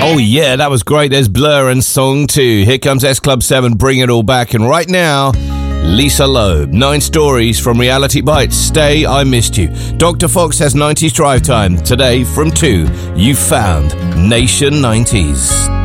Oh yeah, that was great. There's Blur and Song 2. Here comes S Club 7, bring it all back. And right now, Lisa Loeb, 9 stories from Reality Bites. Stay, I missed you. Dr. Fox has 90s drive time. Today from 2, you found Nation 90s.